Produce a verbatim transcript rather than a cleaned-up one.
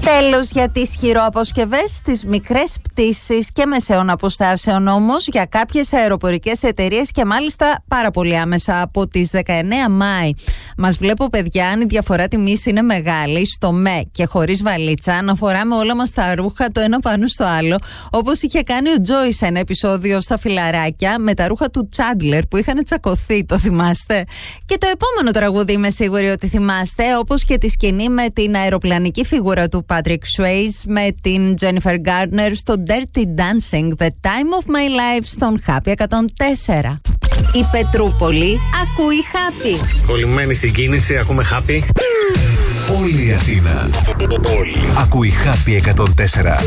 Τέλος για τις χειροαποσκευές, στις μικρές πτήσεις και μεσαίων αποστάσεων όμως για κάποιες αεροπορικές εταιρείες και μάλιστα πάρα πολύ άμεσα από τις δεκαεννέα Μάη. Μας βλέπω παιδιά, αν η διαφορά τιμής είναι μεγάλη, στο ΜΕ και χωρίς βαλίτσα, να φοράμε όλα μας τα ρούχα το ένα πάνω στο άλλο, όπως είχε κάνει ο Τζόι σε ένα επεισόδιο στα Φιλαράκια με τα ρούχα του Τσάντλερ που είχαν τσακωθεί, το θυμάστε? Και το επόμενο τραγούδι είμαι σίγουρη ότι θυμάστε, όπως και τη σκηνή με την αεροπλανική φίγουρα του Patrick Swayze με την Jennifer Garner στο Dirty Dancing, The Time of My Life στον Happy εκατόν τέσσερα. Η Πετρούπολη ακούει Happy. Κολλημένη στην κίνηση, ακούμε Happy. Όλη η Αθήνα. Όλη. Ακούει Happy εκατόν τέσσερα.